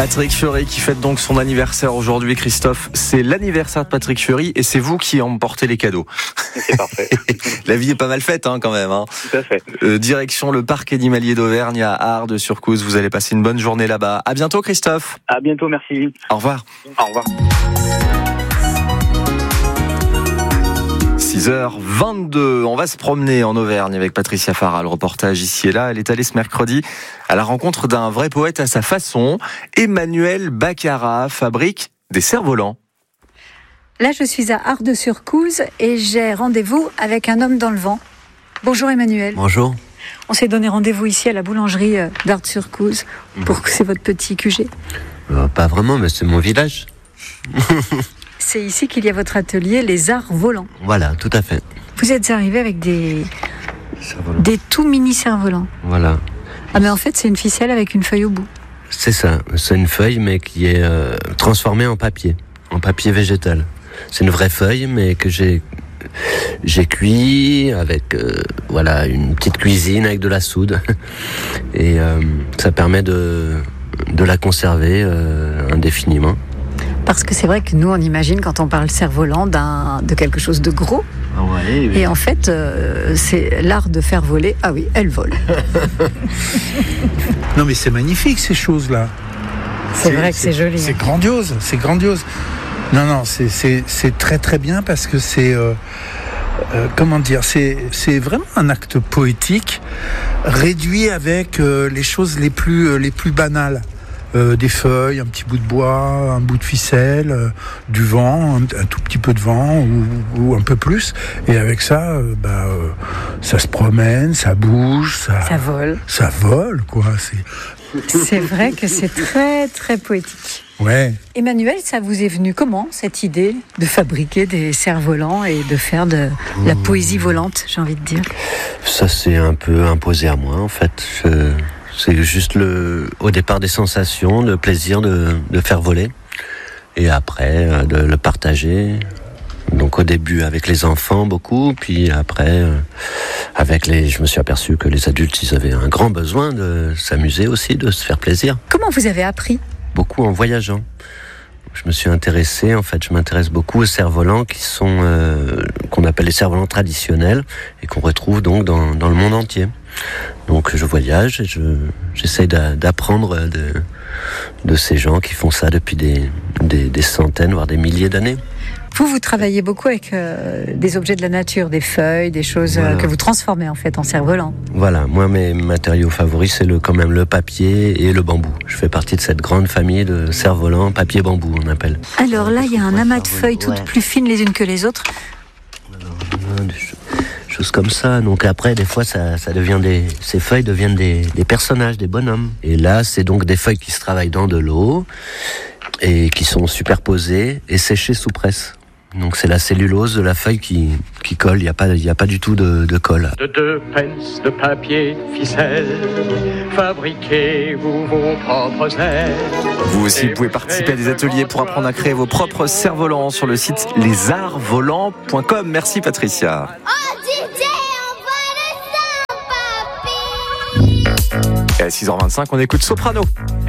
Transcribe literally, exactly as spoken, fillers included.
Patrick Fiori qui fête donc son anniversaire aujourd'hui. Christophe, c'est l'anniversaire de Patrick Fiori et c'est vous qui emportez les cadeaux. C'est parfait. La vie est pas mal faite hein, quand même. Hein. Tout à fait. Euh, direction le parc animalier d'Auvergne à Ardes-sur-Couze. Vous allez passer une bonne journée là-bas. À bientôt Christophe. À bientôt, merci. Au revoir. Au revoir. six heures vingt-deux, on va se promener en Auvergne avec Patricia Farah. Le reportage ici et là, elle est allée ce mercredi à la rencontre d'un vrai poète à sa façon. Emmanuel Baccarat fabrique des cerfs-volants. Là, je suis à Ardes-sur-Couze et j'ai rendez-vous avec un homme dans le vent. Bonjour Emmanuel. Bonjour. On s'est donné rendez-vous ici à la boulangerie d'Ardes-sur-Couze pour que c'est votre petit Q G. Euh, pas vraiment, mais c'est mon village. C'est ici qu'il y a votre atelier, les arts volants. Voilà, tout à fait. Vous êtes arrivé avec des, des tout mini cerfs-volants. Voilà. Ah mais en fait, c'est une ficelle avec une feuille au bout. C'est ça, c'est une feuille mais qui est euh, transformée en papier, en papier végétal. C'est une vraie feuille mais que j'ai j'ai cuit avec euh, voilà une petite cuisine avec de la soude et euh, ça permet de de la conserver euh, indéfiniment. Parce que c'est vrai que nous, on imagine quand on parle cerf-volant d'un, de quelque chose de gros. Ah ouais, oui. Et en fait, euh, c'est l'art de faire voler. Ah oui, elle vole. Non mais c'est magnifique ces choses-là. C'est, c'est vrai que c'est, c'est joli. C'est hein. grandiose, c'est grandiose. Non, non, c'est, c'est, c'est très très bien parce que c'est... Euh, euh, comment dire, c'est, c'est vraiment un acte poétique réduit avec euh, les choses les plus, euh, les plus banales. Euh, des feuilles, un petit bout de bois, un bout de ficelle, euh, du vent, un, un tout petit peu de vent ou, ou un peu plus. Et avec ça, euh, bah, euh, ça se promène, ça bouge, ça, ça vole. Ça vole, quoi. C'est... c'est vrai que c'est très, très poétique. Ouais. Emmanuel, ça vous est venu comment, cette idée de fabriquer des cerfs-volants et de faire de la poésie volante, j'ai envie de dire? Ça s'est un peu imposé à moi, en fait. Je... C'est juste le, au départ des sensations, le plaisir de, de faire voler. Et après, de le partager. Donc au début avec les enfants beaucoup, puis après avec les, je me suis aperçu que les adultes, ils avaient un grand besoin de s'amuser aussi, de se faire plaisir. Comment vous avez appris? Beaucoup en voyageant. Je me suis intéressé, en fait, je m'intéresse beaucoup aux cerfs-volants qui sont, euh, qu'on appelle les cerfs-volants traditionnels et qu'on retrouve donc dans, dans le monde entier. Donc je voyage et je, j'essaye d'apprendre de, de ces gens qui font ça depuis des, des, des centaines, voire des milliers d'années. Vous, vous travaillez beaucoup avec euh, des objets de la nature, des feuilles, des choses voilà. euh, que vous transformez en fait en cerfs-volants. Voilà, moi mes matériaux favoris c'est le, quand même le papier et le bambou. Je fais partie de cette grande famille de cerfs-volants, papier-bambou on appelle. Alors là, il y a un amas de feuilles toutes ouais. plus fines les unes que les autres. Des choses comme ça. Donc après, des fois, ça, ça devient des, ces feuilles deviennent des, des personnages, des bonhommes. Et là, c'est donc des feuilles qui se travaillent dans de l'eau et qui sont superposées et séchées sous presse. Donc c'est la cellulose de la feuille qui, qui colle, il n'y a pas, il n'y a pas du tout de, de colle. De deux pence de papier ficelle, fabriquez-vous vos propres ailes. Vous aussi, vous pouvez participer à des ateliers pour apprendre à créer vos propres cerfs-volants sur le site les arts volants point com. Merci Patricia. Oh, D J, on va le sang, papy. Et à six heures vingt-cinq, on écoute Soprano.